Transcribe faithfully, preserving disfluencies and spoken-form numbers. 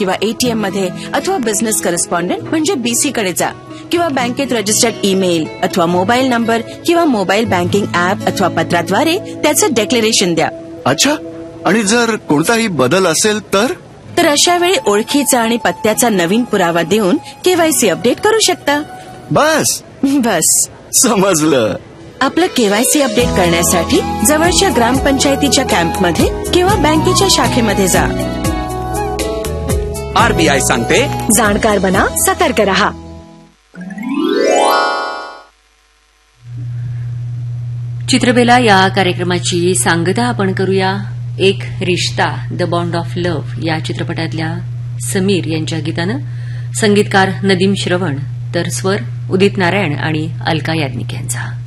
किंवा एटीएम मध्ये अथवा बिझनेस करस्पॉन्डंट म्हणजे बीसी कडे जा किंवा बँकेत रजिस्टर्ड ईमेल अथवा मोबाईल नंबर किंवा मोबाईल बँकिंग ऍप अथवा पत्राद्वारे त्याचं डेक्लेरेशन द्या. अच्छा, आणि जर कोणताही बदल असेल तर तर अशा वेळी ओळखीचा आणि पत्त्याचा नवीन पुरावा देऊन केवायसी अपडेट करू शकता. बस बस समजलं. आपलं केवायसी अपडेट करण्यासाठी जवळच्या ग्रामपंचायतीच्या कॅम्पमध्ये किंवा बँकेच्या शाखेमध्ये जा. आरबीआय सांगते, जाणकार बना, सतर्क रहा. चित्रबेला या कार्यक्रमाची सांगता आपण करूया एक रिश्ता द बॉन्ड ऑफ लव्ह या चित्रपटातल्या समीर यांच्या गीतानं. संगीतकार नदीम श्रवण, तर स्वर उदित नारायण आणि अलका याज्ञिक यांचा.